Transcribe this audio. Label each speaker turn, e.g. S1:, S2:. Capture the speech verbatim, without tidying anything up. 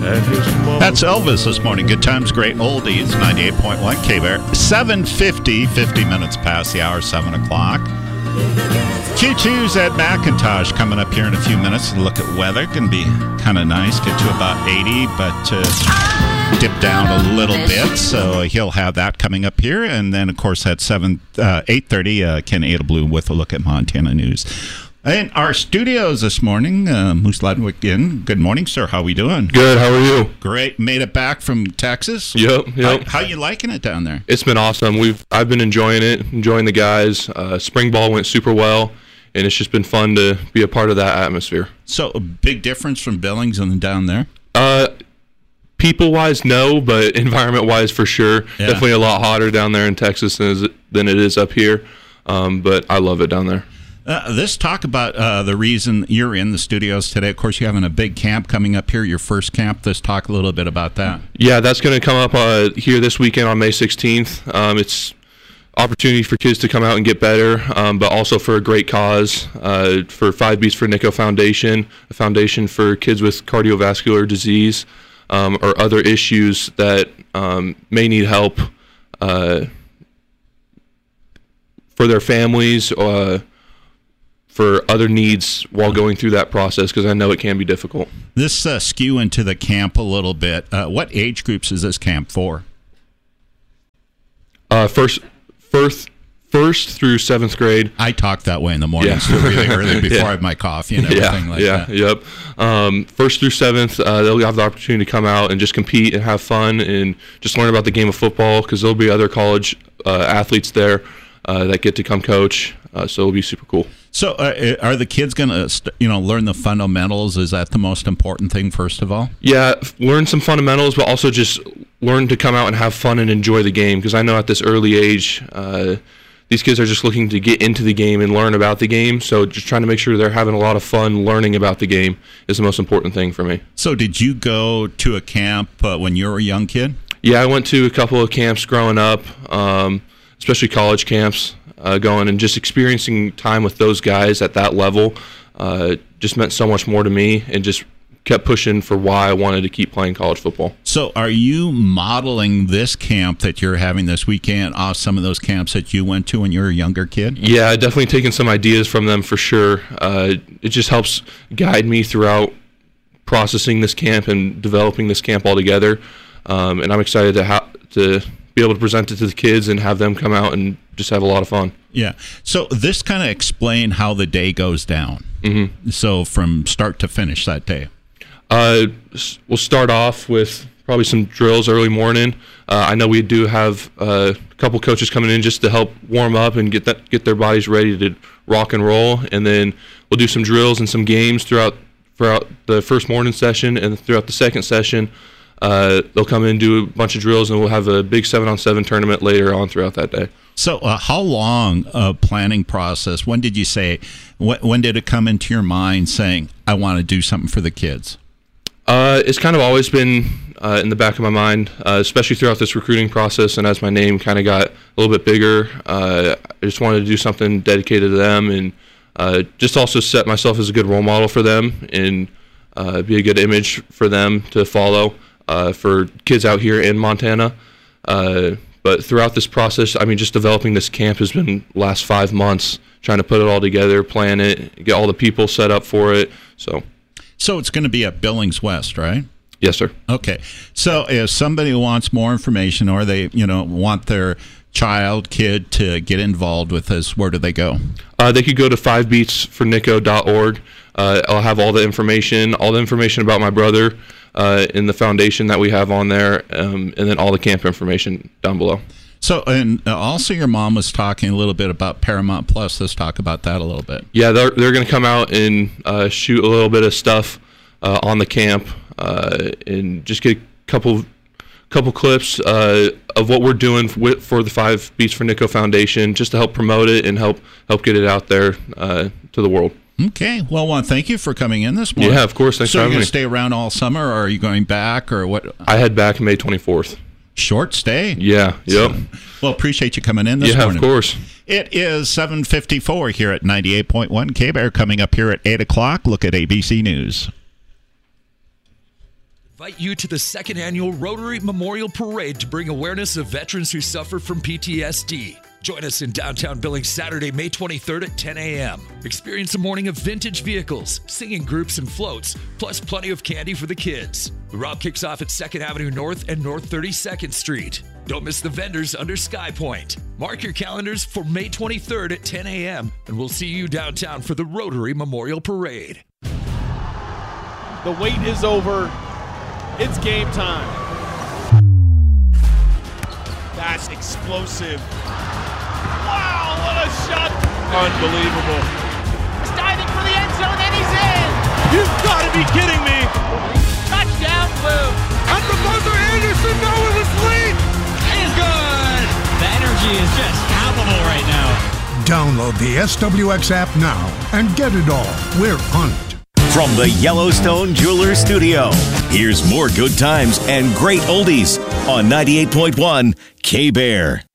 S1: That's Elvis this morning. Good times, great oldies. ninety-eight point one K-Bear. seven fifty, fifty minutes past the hour, seven o'clock. Q two's at McIntosh coming up here in a few minutes. Look at weather. Can be kind of nice. Get to about eighty, but uh, dip down a little bit. So he'll have that coming up here. And then, of course, at seven, uh, eight thirty, uh, Ken Adelblue with a look at Montana news. In our studios this morning, uh, Moose Ludwig in. Good morning, sir. How we doing?
S2: Good. How are you?
S1: Great. Made it back from Texas.
S2: Yep. Yep.
S1: How, how you liking it down there?
S2: It's been awesome. We've I've been enjoying it, enjoying the guys. Uh, spring ball went super well, and it's just been fun to be a part of that atmosphere.
S1: So a big difference from Billings and down there?
S2: Uh, people-wise, no, but environment-wise, for sure. Yeah. Definitely a lot hotter down there in Texas than, than it is up here, um, but I love it down there.
S1: Uh, let's talk about uh, the reason you're in the studios today. Of course, you're having a big camp coming up here, your first camp. Let's talk a little bit about that.
S2: Yeah, that's going to come up uh, here this weekend on May sixteenth. Um, it's opportunity for kids to come out and get better, um, but also for a great cause, uh, for Five Beats for Nico Foundation, a foundation for kids with cardiovascular disease um, or other issues that um, may need help uh, for their families, uh, for other needs while going through that process, because I know it can be difficult.
S1: This uh, skew into the camp a little bit. Uh, what age groups is this camp for?
S2: Uh, first, first, first through seventh grade.
S1: I talk that way in the morning,
S2: yeah.
S1: so really early before
S2: yeah.
S1: I have my coffee and everything
S2: yeah,
S1: like
S2: yeah,
S1: that.
S2: Yeah, yep. Um, first through seventh, uh, they'll have the opportunity to come out and just compete and have fun and just learn about the game of football, because there'll be other college uh, athletes there uh, that get to come coach. Uh, so it'll be super cool.
S1: So uh, are the kids going to, st- you know, learn the fundamentals? Is that the most important thing, first of all?
S2: Yeah, learn some fundamentals, but also just learn to come out and have fun and enjoy the game. Because I know at this early age, uh, these kids are just looking to get into the game and learn about the game. So just trying to make sure they're having a lot of fun learning about the game is the most important thing for me.
S1: So did you go to a camp uh, when you were a young kid?
S2: Yeah, I went to a couple of camps growing up, um, especially college camps. Uh, going and just experiencing time with those guys at that level uh, just meant so much more to me, and just kept pushing for why I wanted to keep playing college football.
S1: So are you modeling this camp that you're having this weekend off some of those camps that you went to when you were a younger kid?
S2: Yeah, definitely taking some ideas from them for sure. Uh, it just helps guide me throughout processing this camp and developing this camp altogether. Um, and I'm excited to ha- to be able to present it to the kids and have them come out and just have a lot of fun.
S1: Yeah. So this kind of explain how the day goes down.
S2: Mm-hmm.
S1: So from start to finish that day.
S2: Uh, we'll start off with probably some drills early morning. Uh, I know we do have uh, a couple coaches coming in just to help warm up and get that get their bodies ready to rock and roll. And then we'll do some drills and some games throughout throughout the first morning session, and throughout the second session. Uh, they'll come in and do a bunch of drills, and we'll have a big seven-on-seven tournament later on throughout that day.
S1: So uh, how long a planning process? When did you say, when, when did it come into your mind saying, I want to do something for the kids?
S2: Uh, it's kind of always been uh, in the back of my mind, uh, especially throughout this recruiting process, and as my name kind of got a little bit bigger, uh, I just wanted to do something dedicated to them, and uh, just also set myself as a good role model for them, and uh, be a good image for them to follow. Uh, for kids out here in Montana. Uh, but throughout this process, I mean, just developing this camp has been last five months, trying to put it all together, plan it, get all the people set up for it. So
S1: so it's going to be at Billings West, right?
S2: Yes, sir.
S1: Okay. So if somebody wants more information, or they, you know, want their child, kid to get involved with this, where do they go?
S2: Uh, they could go to five beats for nico dot org. Uh, I'll have all the information, all the information about my brother, Uh, in the foundation that we have on there, um, and then all the camp information down below.
S1: So, and also your mom was talking a little bit about Paramount Plus. Let's talk about that a little bit.
S2: Yeah, they're, they're going to come out and uh, shoot a little bit of stuff uh, on the camp uh, and just get a couple couple clips uh, of what we're doing for, for the Five Beats for Nico Foundation, just to help promote it and help help get it out there uh, to the world.
S1: Okay. Well, well, thank you for coming in this morning.
S2: Yeah, of course. Thanks
S1: so
S2: for
S1: you're
S2: having
S1: going
S2: me.
S1: to stay around all summer, or are you going back, or what?
S2: I head back May twenty-fourth.
S1: Short stay.
S2: Yeah, yep.
S1: So, well, appreciate you coming in this
S2: yeah,
S1: morning.
S2: Yeah, of course.
S1: It is seven fifty-four here at ninety-eight point one K-Bear. Coming up here at eight o'clock, look at A B C News.
S3: Invite you to the second annual Rotary Memorial Parade to bring awareness of veterans who suffer from P T S D. Join us in downtown Billings Saturday, May twenty-third at ten a.m. Experience a morning of vintage vehicles, singing groups and floats, plus plenty of candy for the kids. The route kicks off at second Avenue North and North thirty-second Street. Don't miss the vendors under Sky Point. Mark your calendars for May twenty-third at ten a.m. and we'll see you downtown for the Rotary Memorial Parade.
S4: The wait is over. It's game time. That's explosive. Wow, what a shot. Unbelievable.
S5: He's diving for the end zone and he's in.
S4: You've got to be kidding me.
S5: Touchdown, Blue.
S4: At the buzzer, Anderson, no, it was late.
S5: It is good. The energy is just palpable right now.
S6: Download the S W X app now and get it all. We're on it.
S7: From the Yellowstone Jewelers Studio, here's more good times and great oldies on ninety-eight point one K-Bear.